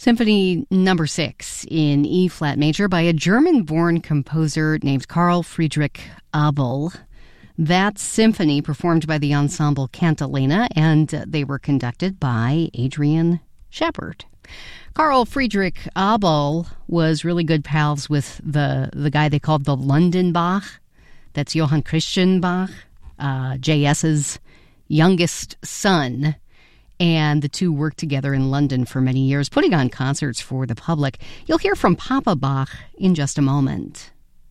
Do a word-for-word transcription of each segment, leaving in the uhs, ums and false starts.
Symphony number six in E-flat major by a German-born composer named Carl Friedrich Abel. That symphony performed by the ensemble Cantilena, and they were conducted by Adrian Shepard. Carl Friedrich Abel was really good pals with the, the guy they called the London Bach. That's Johann Christian Bach, uh, J S's youngest son. And the two worked together in London for many years, putting on concerts for the public. You'll hear from Papa Bach in just a moment.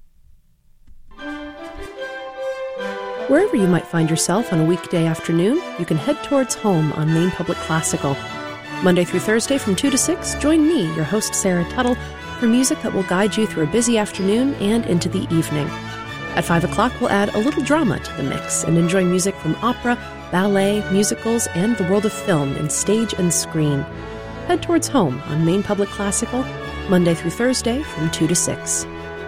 Wherever you might find yourself on a weekday afternoon, you can head towards home on Maine Public Classical. Monday through Thursday from two to six, join me, your host Sarah Tuttle, for music that will guide you through a busy afternoon and into the evening. At five o'clock, we'll add a little drama to the mix and enjoy music from opera, ballet, musicals, and the world of film in stage and screen. Head towards home on Maine Public Classical, Monday through Thursday from two to six.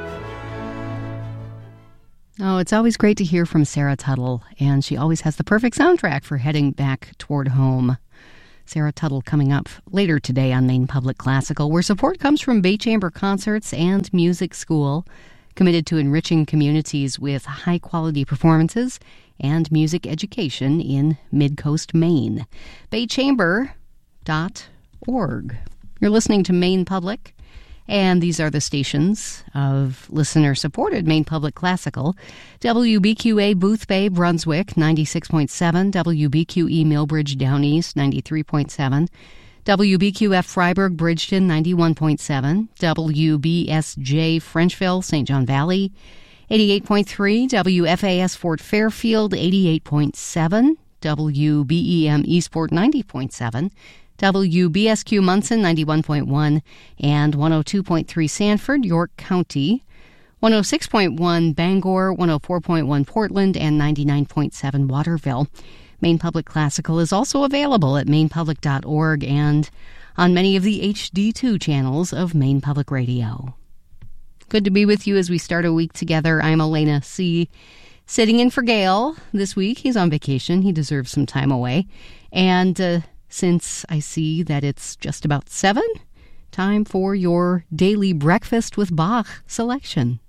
Oh, it's always great to hear from Sarah Tuttle, and she always has the perfect soundtrack for heading back toward home. Sarah Tuttle coming up later today on Maine Public Classical, where support comes from Bay Chamber Concerts and Music School, committed to enriching communities with high-quality performances and music education in Mid-Coast Maine. bay chamber dot org. You're listening to Maine Public, and these are the stations of listener-supported Maine Public Classical. W B Q A Boothbay, Brunswick, ninety-six point seven. W B Q E Millbridge, Down East, ninety-three point seven. W B Q F Freiburg, Bridgeton, ninety-one point seven. W B S J Frenchville, Saint John Valley, eighty-eight point three. W F A S Fort Fairfield, eighty-eight point seven. W B E M Eastport, ninety point seven. W B S Q Munson, ninety-one point one, and one oh two point three Sanford, York County, one oh six point one Bangor, one oh four point one Portland, and ninety-nine point seven Waterville. Maine Public Classical is also available at maine public dot org and on many of the H D two channels of Maine Public Radio. Good to be with you as we start a week together. I'm Elena C., sitting in for Gail this week. He's on vacation. He deserves some time away. And uh, since I see that it's just about seven, time for your daily Breakfast with Bach selection.